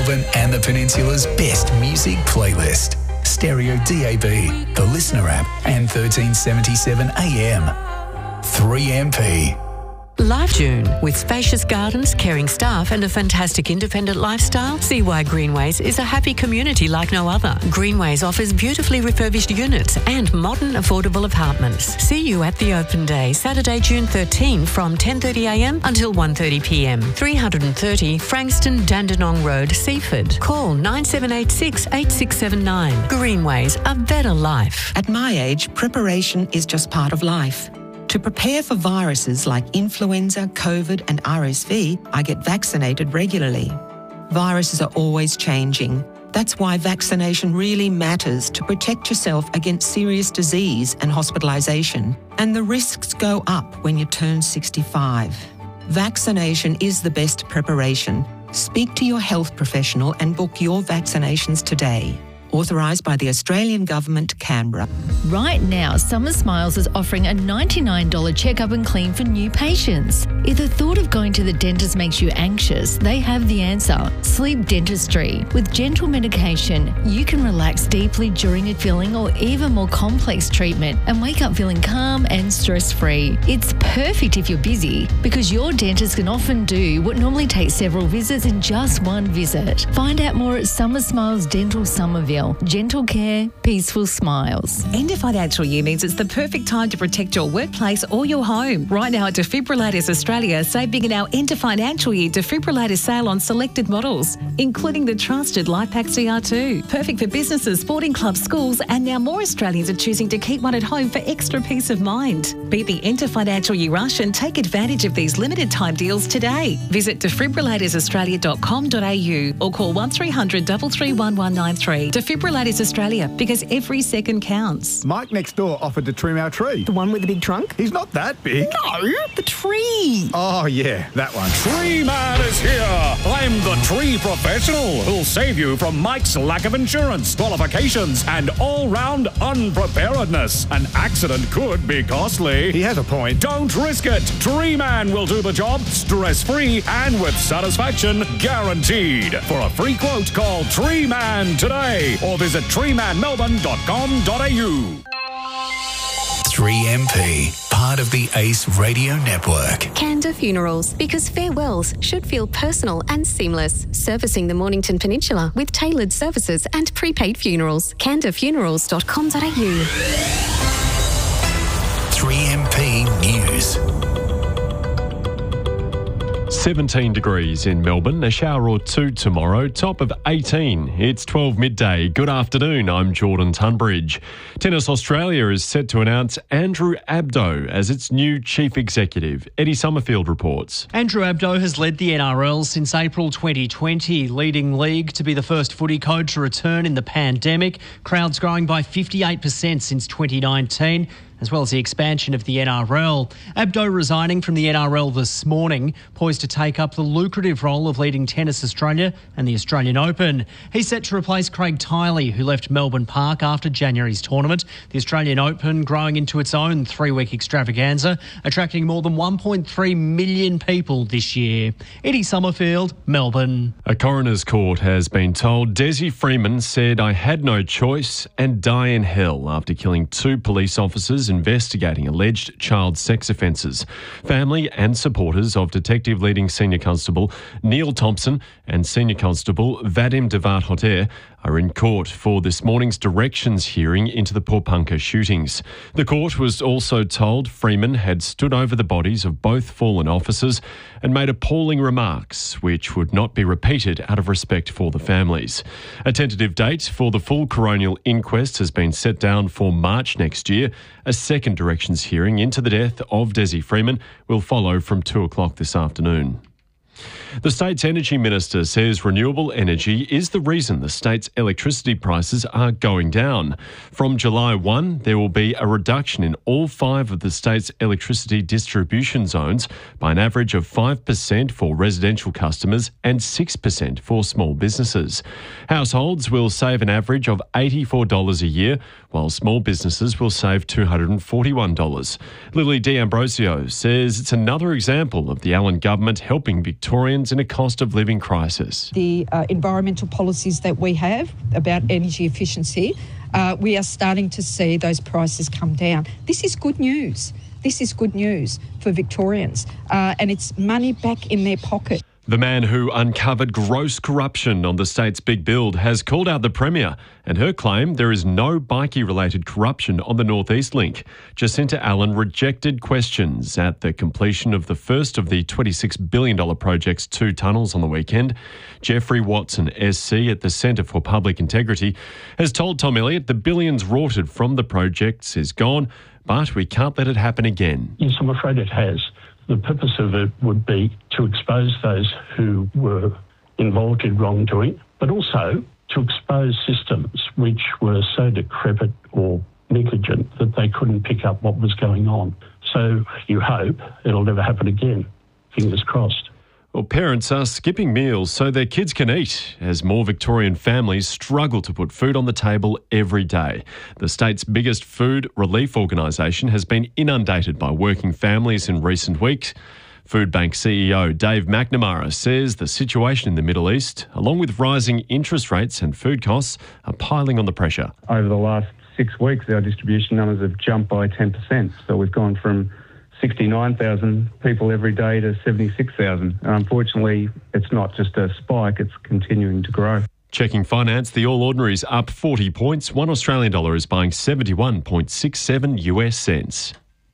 Melbourne and the Peninsula's best music playlist. Stereo DAB, the Listener app, and 1377 AM. 3MP. Live June. With spacious gardens, caring staff and a fantastic independent lifestyle, see why Greenways is a happy community like no other. Greenways offers beautifully refurbished units and modern affordable apartments. See you at the open day, Saturday, June 13 from 10:30am until 1:30pm. 330 Frankston Dandenong Road, Seaford. Call 9786 8679. Greenways, a better life. At my age, preparation is just part of life. To prepare for viruses like influenza, COVID and RSV, I get vaccinated regularly. Viruses are always changing. That's why vaccination really matters to protect yourself against serious disease and hospitalisation. And the risks go up when you turn 65. Vaccination is the best preparation. Speak to your health professional and book your vaccinations today. Authorised by the Australian Government, Canberra. Right now, Summer Smiles is offering a $99 checkup and clean for new patients. If the thought of going to the dentist makes you anxious, they have the answer. Sleep Dentistry. With gentle medication, you can relax deeply during a filling or even more complex treatment and wake up feeling calm and stress-free. It's perfect if you're busy because your dentist can often do what normally takes several visits in just one visit. Find out more at Summer Smiles Dental Somerville. Gentle care, peaceful smiles. End of financial year means it's the perfect time to protect your workplace or your home. Right now at Defibrillators Australia, save big in our end of financial year defibrillator sale on selected models, including the trusted LifePak CR2. Perfect for businesses, sporting clubs, schools, and now more Australians are choosing to keep one at home for extra peace of mind. Beat the end of financial year rush and take advantage of these limited time deals today. Visit defibrillatoraustralia.com.au or call 1300 331193. Defibrillators Australia, because every second counts. Mike next door offered to trim our tree. The one with the big trunk? He's not that big. No, the tree. Oh, yeah, that one. Tree Man is here. I'm the tree professional who'll save you from Mike's lack of insurance, qualifications, and all-round unpreparedness. An accident could be costly. He has a point. Don't risk it. Tree Man will do the job stress-free and with satisfaction guaranteed. For a free quote, call Tree Man today or visit treemanmelbourne.com.au. 3MP, part of the ACE Radio Network. Canda Funerals, because farewells should feel personal and seamless. Servicing the Mornington Peninsula with tailored services and prepaid funerals. candafunerals.com.au. 3MP News. 17 degrees in Melbourne, a shower or two tomorrow, top of 18. It's 12 midday. Good afternoon, I'm Jordan Tunbridge. Tennis Australia is set to announce Andrew Abdo as its new chief executive. Eddie Summerfield reports. Andrew Abdo has led the NRL since April 2020, leading league to be the first footy coach to return in the pandemic. Crowds growing by 58% since 2019. As well as the expansion of the NRL. Abdo resigning from the NRL this morning, poised to take up the lucrative role of leading Tennis Australia and the Australian Open. He's set to replace Craig Tiley, who left Melbourne Park after January's tournament. The Australian Open growing into its own three-week extravaganza, attracting more than 1.3 million people this year. Eddie Summerfield, Melbourne. A coroner's court has been told Desi Freeman said, "I had no choice and die in hell," after killing two police officers investigating alleged child sex offences. Family and supporters of Detective Leading Senior Constable Neil Thompson and Senior Constable Vadim Devat-Hoter are in court for this morning's directions hearing into the Porepunkah shootings. The court was also told Freeman had stood over the bodies of both fallen officers and made appalling remarks which would not be repeated out of respect for the families. A tentative date for the full coronial inquest has been set down for March next year. A second directions hearing into the death of Desi Freeman will follow from 2 o'clock this afternoon. The state's energy minister says renewable energy is the reason the state's electricity prices are going down. From July 1, there will be a reduction in all 5 of the state's electricity distribution zones by an average of 5% for residential customers and 6% for small businesses. Households will save an average of $84 a year, while small businesses will save $241. Lily D'Ambrosio says it's another example of the Allen government helping Victoria Victorians in a cost of living crisis. The environmental policies that we have about energy efficiency, we are starting to see those prices come down. This is good news. This is good news for Victorians, and it's money back in their pocket. The man who uncovered gross corruption on the state's big build has called out the Premier and her claim there is no bikie-related corruption on the North East Link. Jacinta Allen rejected questions at the completion of the first of the $26 billion project's 2 tunnels on the weekend. Jeffrey Watson, SC at the Centre for Public Integrity, has told Tom Elliott the billions rorted from the projects is gone, but we can't let it happen again. Yes, I'm afraid it has. The purpose of it would be to expose those who were involved in wrongdoing, but also to expose systems which were so decrepit or negligent that they couldn't pick up what was going on. So you hope it'll never happen again. Fingers crossed. Well, parents are skipping meals so their kids can eat as more Victorian families struggle to put food on the table every day. The state's biggest food relief organisation has been inundated by working families in recent weeks. Foodbank CEO Dave McNamara says the situation in the Middle East, along with rising interest rates and food costs, are piling on the pressure. Over the last 6 weeks, our distribution numbers have jumped by 10%. So we've gone from 69,000 people every day to 76,000. And unfortunately, it's not just a spike, it's continuing to grow. Checking finance, the All Ordinary's up 40 points. $1 Australian is buying 71.67 US cents.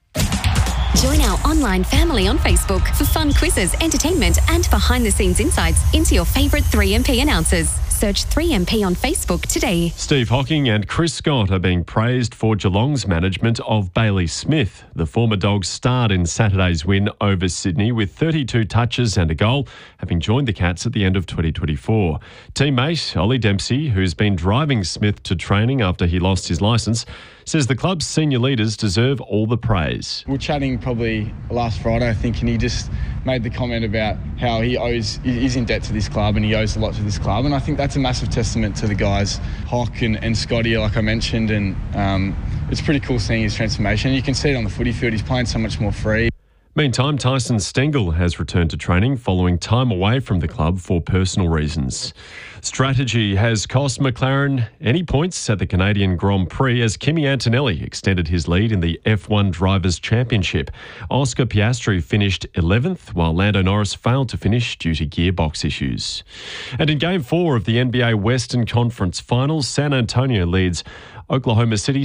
Join our online family on Facebook for fun quizzes, entertainment and behind-the-scenes insights into your favourite 3MP announcers. Search 3MP on Facebook today. Steve Hocking and Chris Scott are being praised for Geelong's management of Bailey Smith. The former Dogs starred in Saturday's win over Sydney with 32 touches and a goal, having joined the Cats at the end of 2024. Teammate Ollie Dempsey, who's been driving Smith to training after he lost his licence, says the club's senior leaders deserve all the praise. We were chatting probably last Friday, I think, and he just made the comment about how he's in debt to this club and he owes a lot to this club. And I think that's a massive testament to the guys, Hock and Scotty, like I mentioned. And it's pretty cool seeing his transformation. You can see it on the footy field. He's playing so much more free. Meantime, Tyson Stengel has returned to training following time away from the club for personal reasons. Strategy has cost McLaren any points at the Canadian Grand Prix as Kimi Antonelli extended his lead in the F1 Drivers' Championship. Oscar Piastri finished 11th, while Lando Norris failed to finish due to gearbox issues. And in Game 4 of the NBA Western Conference Finals, San Antonio leads Oklahoma City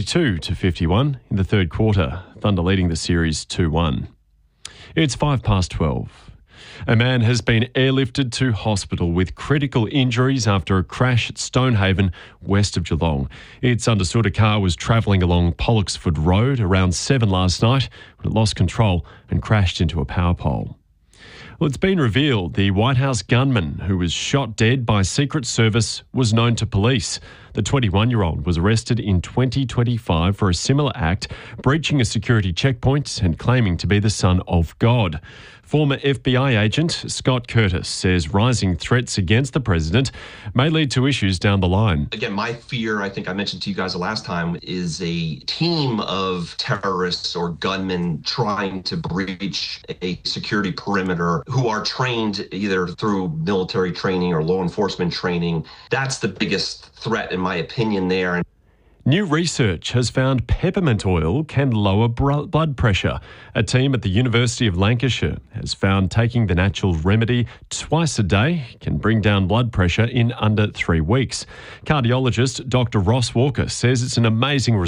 72-51 in the third quarter, Thunder leading the series 2-1. It's 12:05. A man has been airlifted to hospital with critical injuries after a crash at Stonehaven, west of Geelong. It's understood a car was travelling along Pollocksford Road around 7 last night when it lost control and crashed into a power pole. Well, it's been revealed the White House gunman who was shot dead by Secret Service was known to police. The 21-year-old was arrested in 2025 for a similar act, breaching a security checkpoint and claiming to be the son of God. Former FBI agent Scott Curtis says rising threats against the president may lead to issues down the line. Again, my fear, I think I mentioned to you guys the last time, is a team of terrorists or gunmen trying to breach a security perimeter who are trained either through military training or law enforcement training. That's the biggest threat, in my opinion, there. New research has found peppermint oil can lower blood pressure. A team at the University of Lancashire has found taking the natural remedy twice a day can bring down blood pressure in under 3 weeks. Cardiologist Dr. Ross Walker says it's an amazing result.